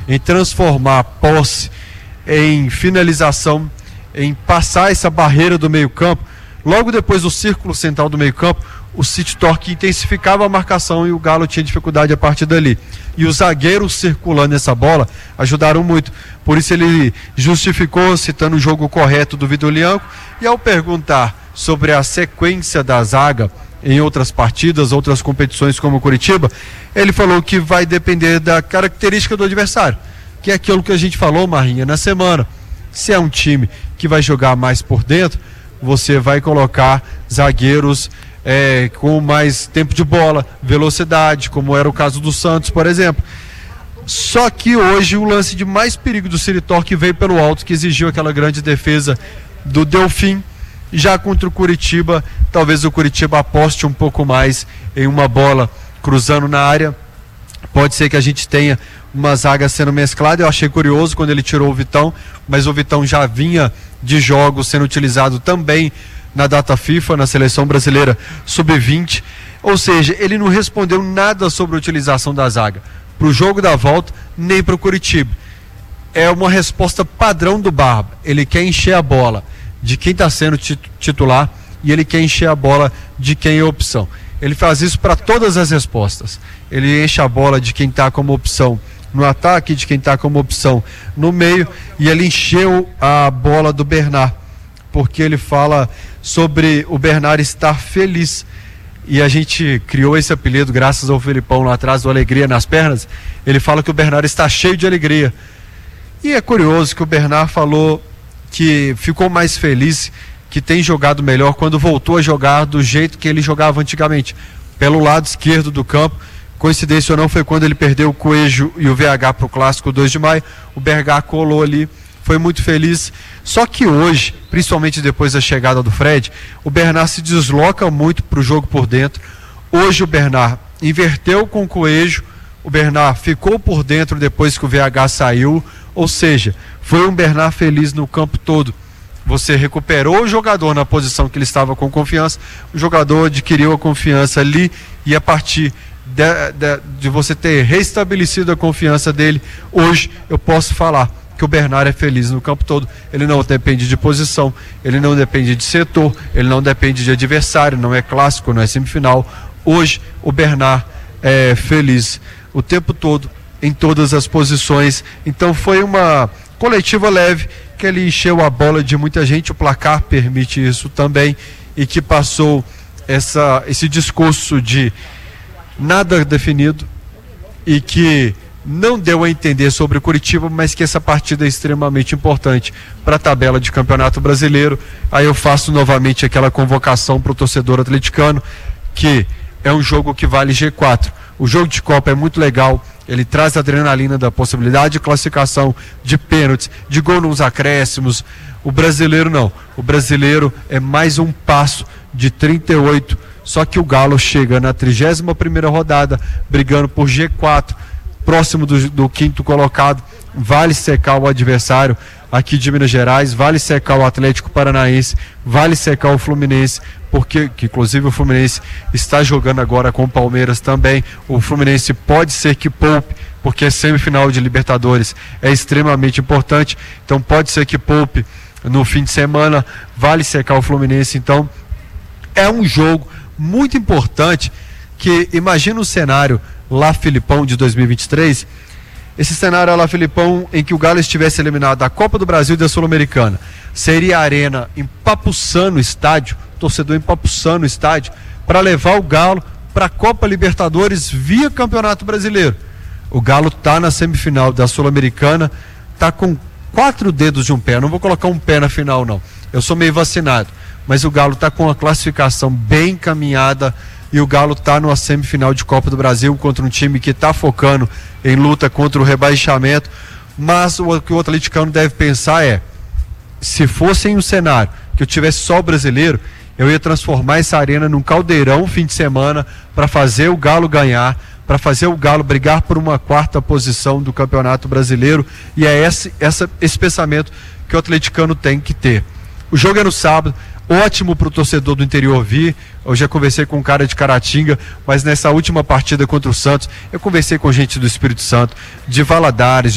em transformar a posse em finalização, em passar essa barreira do meio campo. Logo depois do círculo central do meio campo, o City Torque intensificava a marcação e o Galo tinha dificuldade a partir dali. E os zagueiros circulando essa bola ajudaram muito. Por isso ele justificou, citando o jogo correto do Vitor Lianco. E ao perguntar sobre a sequência da zaga em outras partidas, outras competições como o Curitiba, ele falou que vai depender da característica do adversário, que é aquilo que a gente falou, Marrinha, na semana. Se é um time que vai jogar mais por dentro, você vai colocar zagueiros com mais tempo de bola, velocidade, como era o caso do Santos, por exemplo. Só que hoje o lance de mais perigo do City Torque veio pelo alto, que exigiu aquela grande defesa do Delfim. Já contra o Curitiba, talvez o Curitiba aposte um pouco mais em uma bola cruzando na área. Pode ser que a gente tenha uma zaga sendo mesclada. Eu achei curioso quando ele tirou o Vitão, mas o Vitão já vinha de jogos sendo utilizado também na data FIFA, na seleção brasileira sub-20, ou seja, ele não respondeu nada sobre a utilização da zaga para o jogo da volta, nem para o Curitiba. É uma resposta padrão do Barba. Ele quer encher a bola de quem está sendo titular e ele quer encher a bola de quem é opção. Ele faz isso para todas as respostas. Ele enche a bola de quem está como opção no ataque, de quem está como opção no meio, e ele encheu a bola do Bernard, porque ele fala sobre o Bernard estar feliz. E a gente criou esse apelido graças ao Felipão lá atrás, do Alegria nas Pernas. Ele fala que o Bernard está cheio de alegria. E é curioso que o Bernard falou que ficou mais feliz, que tem jogado melhor quando voltou a jogar do jeito que ele jogava antigamente, pelo lado esquerdo do campo. Coincidência ou não, foi quando ele perdeu o Coelho e o VH para o Clássico 2 de maio. O Bergá colou ali, foi muito feliz. Só que hoje, principalmente depois da chegada do Fred, o Bernard se desloca muito para o jogo por dentro. Hoje o Bernard inverteu com o Coelho, o Bernard ficou por dentro depois que o VH saiu, ou seja, foi um Bernard feliz no campo todo. Você recuperou o jogador na posição que ele estava com confiança, o jogador adquiriu a confiança ali, e a partir de você ter restabelecido a confiança dele, hoje eu posso falar que o Bernard é feliz no campo todo. Ele não depende de posição, ele não depende de setor, ele não depende de adversário, não é clássico, não é semifinal. Hoje o Bernard é feliz o tempo todo, em todas as posições. Então foi uma coletiva leve, que ele encheu a bola de muita gente, o placar permite isso também, e que passou esse discurso de nada definido, e que não deu a entender sobre o Curitiba, mas que essa partida é extremamente importante para a tabela de Campeonato Brasileiro. Aí eu faço novamente aquela convocação para o torcedor atleticano, que é um jogo que vale G4. O jogo de Copa é muito legal, ele traz a adrenalina da possibilidade de classificação, de pênaltis, de gol nos acréscimos. O brasileiro não, o brasileiro é mais um passo de 38, só que o Galo chega na 31ª rodada, brigando por G4, próximo do quinto colocado. Vale secar o adversário aqui de Minas Gerais, vale secar o Atlético Paranaense, vale secar o Fluminense, porque que inclusive o Fluminense está jogando agora com o Palmeiras também. O Fluminense pode ser que poupe, porque a semifinal de Libertadores é extremamente importante, então pode ser que poupe no fim de semana, vale secar o Fluminense. Então é um jogo muito importante, que imagina o cenário lá Filipão de 2023, esse cenário lá Filipão em que o Galo estivesse eliminado da Copa do Brasil e da Sul-Americana, seria a arena empapuçando o estádio, torcedor empapuçando o estádio, para levar o Galo para a Copa Libertadores via Campeonato Brasileiro. O Galo está na semifinal da Sul-Americana, está com 4 dedos de um pé, não vou colocar um pé na final não, eu sou meio vacinado, mas o Galo está com a classificação bem encaminhada, e o Galo está numa semifinal de Copa do Brasil contra um time que está focando em luta contra o rebaixamento. Mas o que o atleticano deve pensar é, se fosse em um cenário que eu tivesse só o brasileiro, eu ia transformar essa arena num caldeirão fim de semana para fazer o Galo ganhar, para fazer o Galo brigar por uma 4ª posição do Campeonato Brasileiro, e é esse pensamento que o atleticano tem que ter. O jogo é no sábado, ótimo para o torcedor do interior vir. Eu já conversei com um cara de Caratinga, mas nessa última partida contra o Santos, eu conversei com gente do Espírito Santo, de Valadares,